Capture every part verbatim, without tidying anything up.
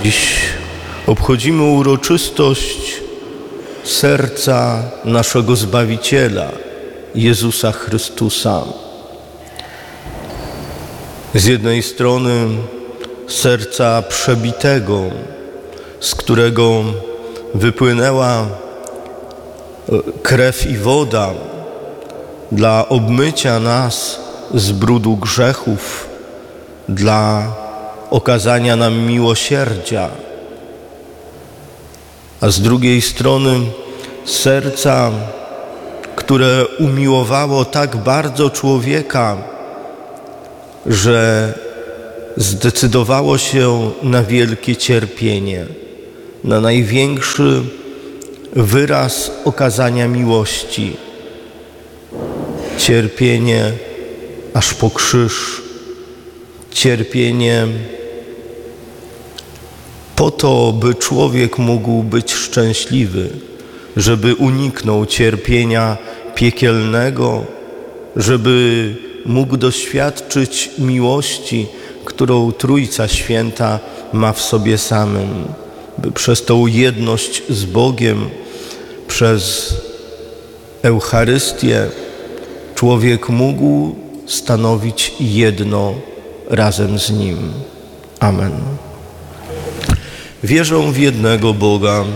Dziś obchodzimy uroczystość serca naszego Zbawiciela, Jezusa Chrystusa. Z jednej strony serca przebitego, z którego wypłynęła krew i woda dla obmycia nas z brudu grzechów, dla okazania nam miłosierdzia, a z drugiej strony serca, które umiłowało tak bardzo człowieka, że zdecydowało się na wielkie cierpienie, na największy wyraz okazania miłości. Cierpienie aż po krzyż, cierpienie po to, by człowiek mógł być szczęśliwy, żeby uniknął cierpienia piekielnego, żeby mógł doświadczyć miłości, którą Trójca Święta ma w sobie samym, by przez tą jedność z Bogiem, przez Eucharystię człowiek mógł stanowić jedno razem z Nim. Amen. Wierzę w jednego Boga,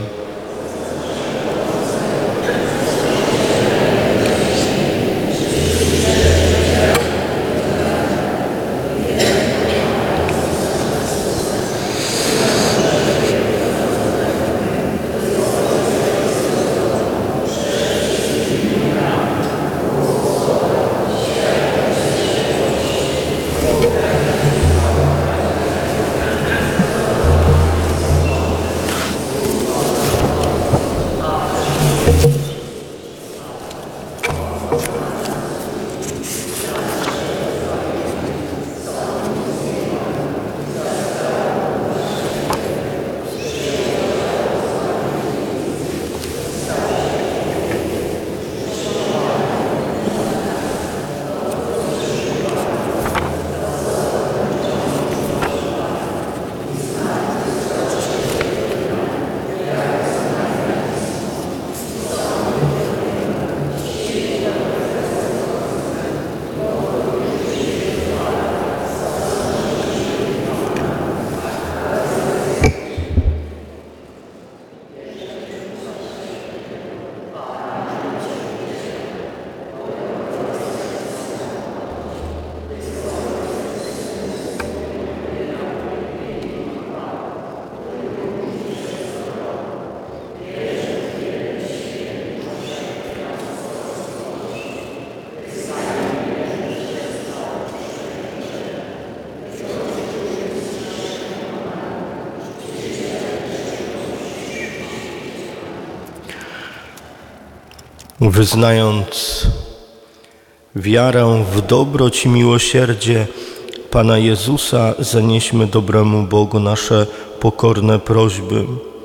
wyznając wiarę w dobroć i miłosierdzie Pana Jezusa, zanieśmy dobremu Bogu nasze pokorne prośby.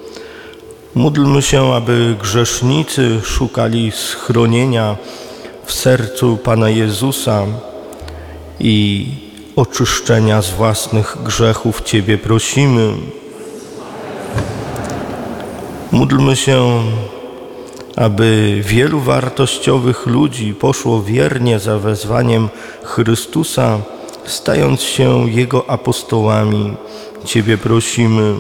Módlmy się, aby grzesznicy szukali schronienia w sercu Pana Jezusa i oczyszczenia z własnych grzechów Ciebie prosimy. Módlmy się, aby wielu wartościowych ludzi poszło wiernie za wezwaniem Chrystusa, stając się Jego apostołami. Ciebie prosimy.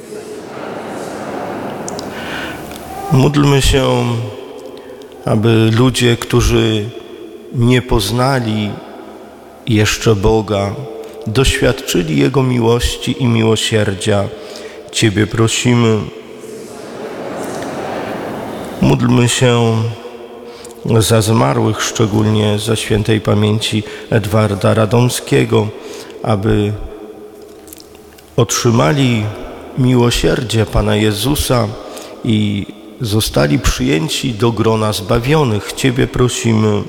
Módlmy się, aby ludzie, którzy nie poznali jeszcze Boga, doświadczyli Jego miłości i miłosierdzia. Ciebie prosimy. Módlmy się za zmarłych, szczególnie za świętej pamięci Edwarda Radomskiego, aby otrzymali miłosierdzie Pana Jezusa i zostali przyjęci do grona zbawionych. Ciebie prosimy.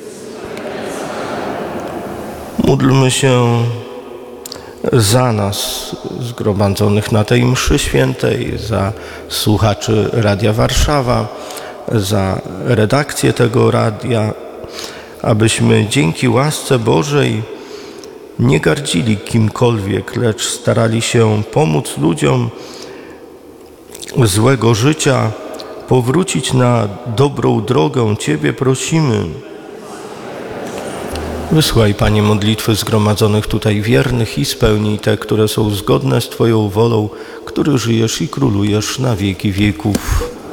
Módlmy się za nas zgromadzonych na tej mszy świętej, za słuchaczy Radia Warszawa, za redakcję tego radia, abyśmy dzięki łasce Bożej nie gardzili kimkolwiek, lecz starali się pomóc ludziom złego życia powrócić na dobrą drogę. Ciebie prosimy. Wysłuchaj, Panie, modlitwy zgromadzonych tutaj wiernych i spełnij te, które są zgodne z Twoją wolą, który żyjesz i królujesz na wieki wieków.